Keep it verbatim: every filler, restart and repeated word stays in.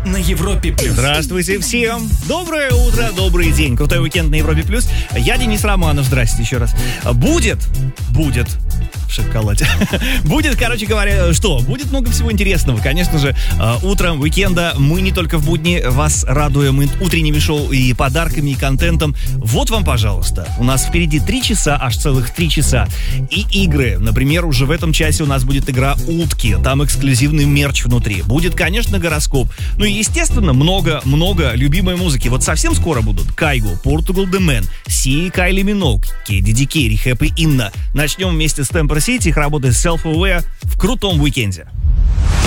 на Европе плюс. Здравствуйте всем. Доброе утро, добрый день. Крутой уикенд на Европе плюс. Я Денис Романов. Здрасте еще раз. Будет, будет в шоколаде. Будет, короче говоря, что? Будет много всего интересного. Конечно же, утром уикенда мы не только в будни вас радуем и утренними шоу, и подарками, и контентом. Вот вам, пожалуйста. У нас впереди три часа, аж целых три часа. И игры. Например, уже в этом часе у нас будет игра «Утки». Там эксклюзивный мерч внутри. Будет, конечно, гороскоп. Ну и, естественно, много-много любимой музыки. Вот совсем скоро будут Кайго, Portugal The Man, Си, Кайли Миноуг, Кеди Ди Керри, Хэп и Инна. Начнем вместе с Темпер Сити, их работы Self Aware в крутом уикенде.